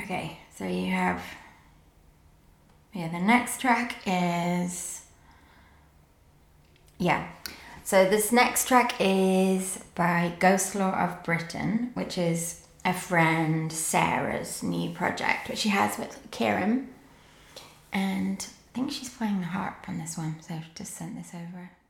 Okay, so you have... Yeah, the next track is... Yeah. So this next track is by Ghost Law of Britain, which is a friend Sarah's new project, which she has with Kieran. And I think she's playing the harp on this one, so I've just sent this over.